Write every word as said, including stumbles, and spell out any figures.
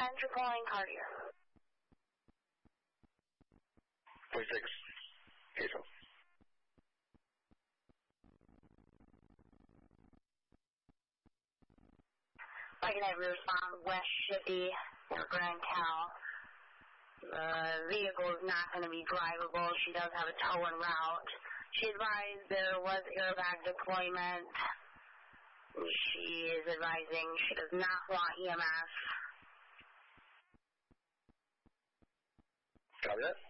you're calling Cartier. forty-six. Hazel. I can have you respond West Shifty or Grand Cal. The vehicle is not going to be drivable. She does have a tow en route. She advised there was airbag deployment. She is advising she does not want E M S. Copy that.